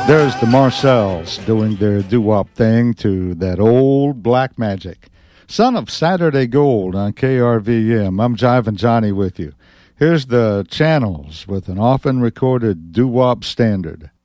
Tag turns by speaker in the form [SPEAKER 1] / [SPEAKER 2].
[SPEAKER 1] There's the Marcells doing their doo-wop thing to that old black magic. Son of Saturday Gold on KRVM. I'm Jivin' Johnny with you. Here's the Channels with an often recorded doo-wop standard.